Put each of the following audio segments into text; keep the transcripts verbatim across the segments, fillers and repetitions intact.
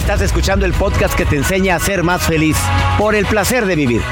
Estás escuchando el podcast que te enseña a ser más feliz por el placer de vivir.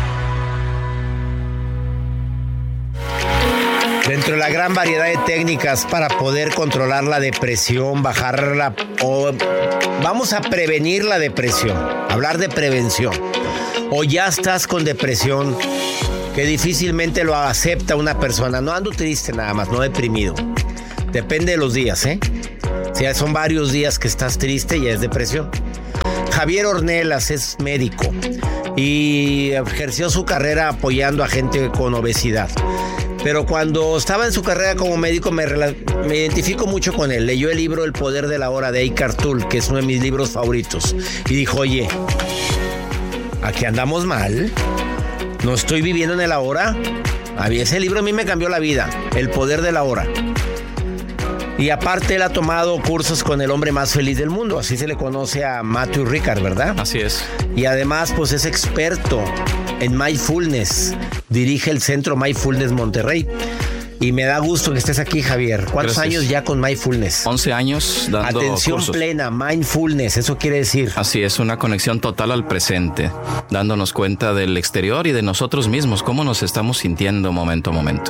Dentro de la gran variedad de técnicas para poder controlar la depresión, bajarla o vamos a prevenir la depresión, hablar de prevención. O ya estás con depresión, que difícilmente lo acepta una persona. No ando triste nada más, no deprimido. Depende de los días, ¿eh? Si son varios días que estás triste, ya es depresión. Javier Ornelas es médico y ejerció su carrera apoyando a gente con obesidad. Pero cuando estaba en su carrera como médico me, me identifico mucho con él. Leyó el libro El Poder de la Hora de Eckhart Tolle, que es uno de mis libros favoritos. Y dijo, oye, aquí andamos mal. No estoy viviendo en el ahora. A mí ese libro a mí me cambió la vida. El Poder de la Hora. Y aparte él ha tomado cursos con el hombre más feliz del mundo. Así se le conoce a Matthew Ricard, ¿verdad? Así es. Y además pues es experto en mindfulness. Dirige el Centro Mindfulness Monterrey. Y me da gusto que estés aquí, Javier. ¿Cuántos Gracias. años ya con mindfulness? once años dando Atención cursos. plena, mindfulness, eso quiere decir. Así es, una conexión total al presente, dándonos cuenta del exterior y de nosotros mismos, cómo nos estamos sintiendo momento a momento.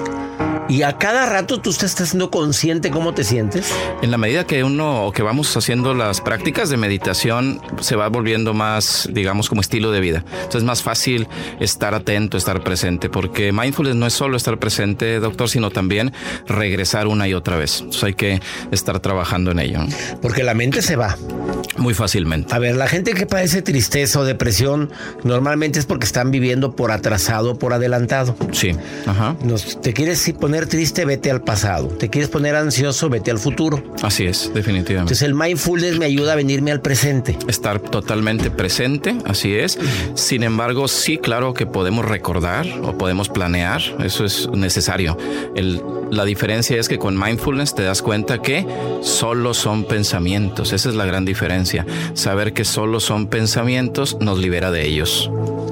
¿Y a cada rato tú estás siendo consciente cómo te sientes? En la medida que uno, o que vamos haciendo las prácticas de meditación, se va volviendo más, digamos, como estilo de vida. Entonces es más fácil estar atento, estar presente, porque mindfulness no es solo estar presente, doctor, sino también regresar una y otra vez. Entonces hay que estar trabajando en ello, ¿no? Porque la mente se va. Muy fácilmente. A ver, la gente que padece tristeza o depresión normalmente es porque están viviendo por atrasado o por adelantado. Sí, ajá. Nos, te quieres poner triste, vete al pasado. Te quieres poner ansioso, vete al futuro. Así es, definitivamente. Entonces el mindfulness me ayuda a venirme al presente. Estar totalmente presente, así es. Sin embargo, sí, claro que podemos recordar o podemos planear. Eso es necesario. El, la diferencia es que con mindfulness te das cuenta que solo son pensamientos. Esa es la gran diferencia. Saber que solo son pensamientos nos libera de ellos.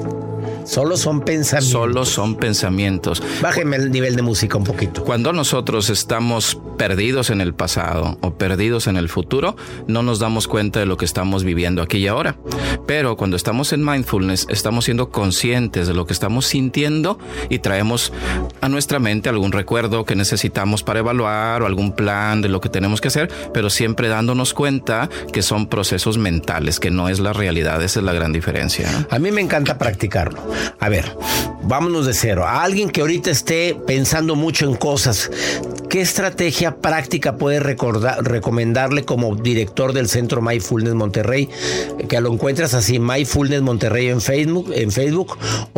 Solo son pensamientos. Solo son pensamientos. Bájeme el nivel de música un poquito. Cuando nosotros estamos perdidos en el pasado o perdidos en el futuro, no nos damos cuenta de lo que estamos viviendo aquí y ahora. Pero cuando estamos en mindfulness, estamos siendo conscientes de lo que estamos sintiendo y traemos a nuestra mente algún recuerdo que necesitamos para evaluar o algún plan de lo que tenemos que hacer, pero siempre dándonos cuenta que son procesos mentales, que no es la realidad. Esa es la gran diferencia, ¿no? A mí me encanta practicarlo. A ver, vámonos de cero. A alguien que ahorita esté pensando mucho en cosas, ¿qué estrategia práctica puede recordar, recomendarle como director del Centro Mindfulness Monterrey? Que lo encuentras así, Mindfulness Monterrey en Facebook, en Facebook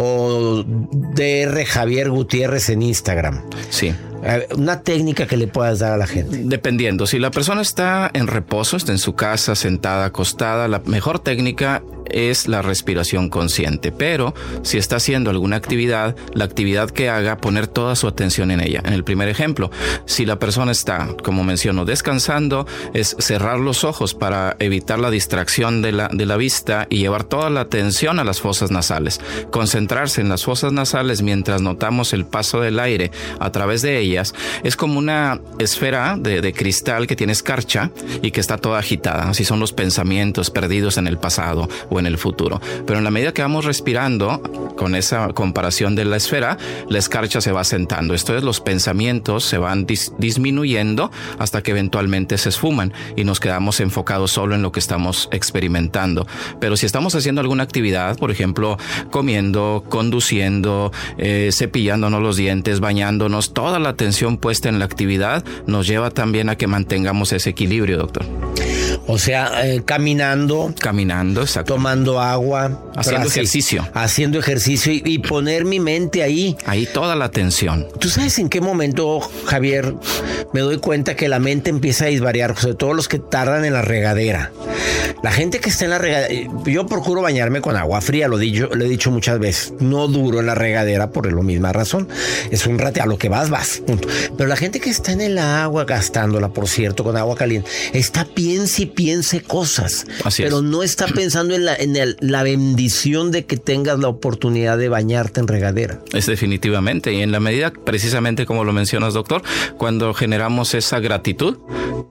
o D R Javier Gutiérrez en Instagram. Sí. Una técnica que le puedas dar a la gente. Dependiendo, si la persona está en reposo, está en su casa, sentada, acostada, la mejor técnica es la respiración consciente. Pero si está haciendo alguna actividad, la actividad que haga, poner toda su atención en ella. En el primer ejemplo, si la persona está, como menciono, descansando, es cerrar los ojos para evitar la distracción de la, de la vista y llevar toda la atención a las fosas nasales. Concentrarse en las fosas nasales mientras notamos el paso del aire a través de ellas. Es como una esfera de, de cristal que tiene escarcha y que está toda agitada. Así son los pensamientos perdidos en el pasado o en el futuro. Pero en la medida que vamos respirando, con esa comparación de la esfera, la escarcha se va asentando. Esto es, los pensamientos se van dis- disminuyendo hasta que eventualmente se esfuman y nos quedamos enfocados solo en lo que estamos experimentando. Pero si estamos haciendo alguna actividad, por ejemplo, comiendo, conduciendo, eh, cepillándonos los dientes, bañándonos, toda la atención puesta en la actividad nos lleva también a que mantengamos ese equilibrio, doctor. O sea, eh, caminando. Caminando, exacto. Tomando agua. Haciendo así, ejercicio. Haciendo ejercicio y, y poner mi mente ahí. Ahí toda la atención. ¿Tú sabes en qué momento, Javier, me doy cuenta que la mente empieza a disvariar? Sobre todo los que tardan en la regadera. La gente que está en la regadera, yo procuro bañarme con agua fría, lo, dicho, lo he dicho muchas veces. No duro en la regadera por la misma razón. Es un rate, a lo que vas, vas. Punto. Pero la gente que está en el agua, gastándola, por cierto, con agua caliente, está piense y piense cosas. Así pero es. no está pensando en, la, en el, la bendición de que tengas la oportunidad de bañarte en regadera. Es definitivamente. Y en la medida, precisamente como lo mencionas, doctor, cuando generamos esa gratitud,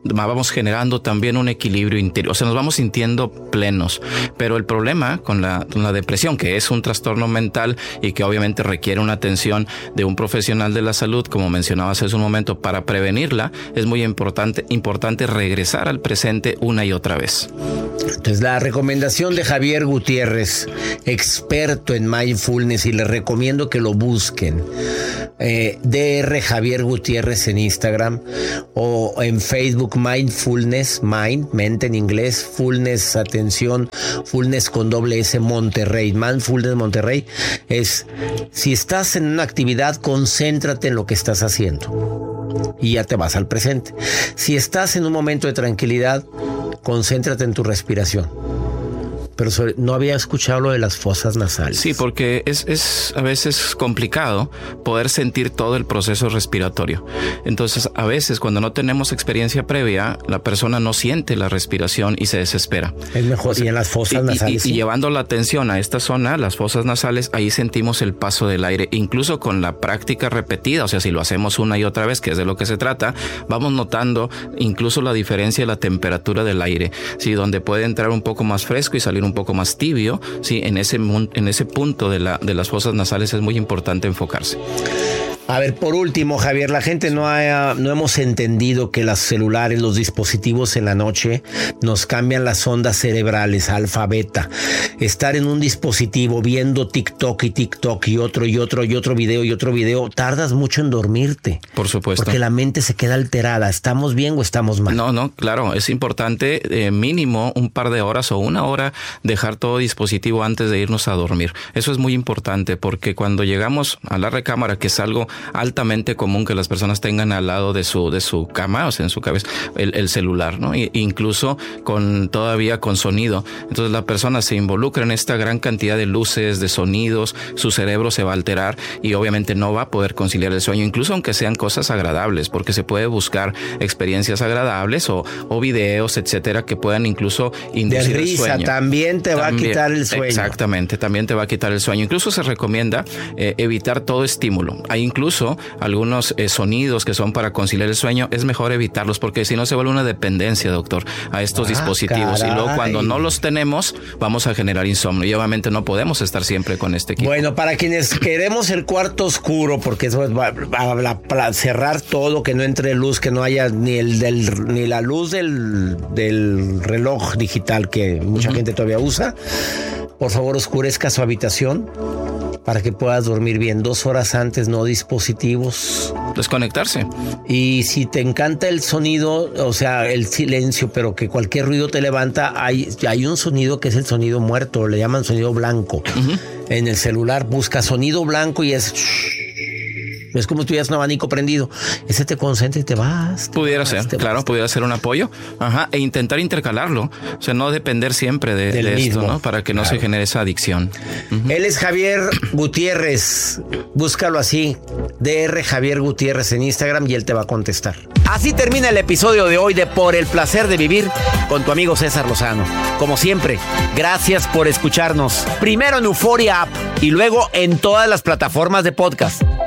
vamos generando también un equilibrio interior, o sea, nos vamos sintiendo plenos. Pero el problema con la, con la depresión, que es un trastorno mental y que obviamente requiere una atención de un profesional de la salud, como mencionabas hace un momento, para prevenirla, es muy importante, importante regresar al presente una y otra vez. Entonces, la recomendación de Javier Gutiérrez, experto en mindfulness, y les recomiendo que lo busquen. Eh, D R Javier Gutiérrez en Instagram o en Facebook, Mindfulness, Mind, mente en inglés, Fullness, atención, Fullness con doble S, Monterrey. Mindfulness Monterrey es, si estás en una actividad, concéntrate en lo que estás haciendo y ya te vas al presente. Si estás en un momento de tranquilidad, concéntrate en tu respiración. Pero sobre, no había escuchado lo de las fosas nasales. Sí, porque es, es a veces complicado poder sentir todo el proceso respiratorio. Entonces, a veces cuando no tenemos experiencia previa, la persona no siente la respiración y se desespera. Es mejor, o sea, y en las fosas y, nasales. Y, y, ¿sí? y llevando la atención a esta zona, las fosas nasales, ahí sentimos el paso del aire. Incluso con la práctica repetida, o sea, si lo hacemos una y otra vez, que es de lo que se trata, vamos notando incluso la diferencia de la temperatura del aire, ¿sí? Donde puede entrar un poco más fresco y salir un poco más tibio, sí, en ese en ese punto de la de las fosas nasales es muy importante enfocarse. A ver, por último, Javier, la gente no ha, no hemos entendido que los celulares, los dispositivos en la noche nos cambian las ondas cerebrales, alfa, beta. Estar en un dispositivo viendo TikTok y TikTok y otro y otro y otro video y otro video, tardas mucho en dormirte. Por supuesto. Porque la mente se queda alterada. ¿Estamos bien o estamos mal? No, no, claro, es importante eh, mínimo un par de horas o una hora dejar todo dispositivo antes de irnos a dormir. Eso es muy importante porque cuando llegamos a la recámara, que es algo altamente común que las personas tengan al lado de su de su cama, o sea, en su cabeza, el, el celular, ¿no? E incluso con todavía con sonido. Entonces la persona se involucra en esta gran cantidad de luces, de sonidos, su cerebro se va a alterar y obviamente no va a poder conciliar el sueño, incluso aunque sean cosas agradables, porque se puede buscar experiencias agradables o, o videos, etcétera, que puedan incluso inducir de risa, el sueño. También te va también, a quitar el sueño. Exactamente, también te va a quitar el sueño. Incluso se recomienda eh, evitar todo estímulo. Hay incluso algunos eh, sonidos que son para conciliar el sueño, es mejor evitarlos porque si no se vuelve una dependencia, doctor, a estos ah, dispositivos. Caray. Y luego cuando no los tenemos, vamos a generar insomnio y obviamente no podemos estar siempre con este equipo. Bueno, para quienes queremos el cuarto oscuro, porque eso va a cerrar todo, que no entre luz, que no haya ni el del ni la luz del, del reloj digital que mucha uh-huh. gente todavía usa, por favor oscurezca su habitación para que puedas dormir bien. Dos horas antes, no dispositivos. Desconectarse. Y si te encanta el sonido, o sea, el silencio, pero que cualquier ruido te levanta, hay, hay un sonido que es el sonido muerto, le llaman sonido blanco. Uh-huh. En el celular busca sonido blanco y es... Es como si tuvieras un abanico prendido. Ese te concentra y te vas. Te pudiera vas, ser, te claro, vas. pudiera ser un apoyo. Ajá, e intentar intercalarlo. O sea, no depender siempre de, de esto, ¿no? Para que no claro. se genere esa adicción. Uh-huh. Él es Javier Gutiérrez. Búscalo así. D R Javier Gutiérrez en Instagram y él te va a contestar. Así termina el episodio de hoy de Por el Placer de Vivir con tu amigo César Lozano. Como siempre, gracias por escucharnos. Primero en Euforia App y luego en todas las plataformas de podcast.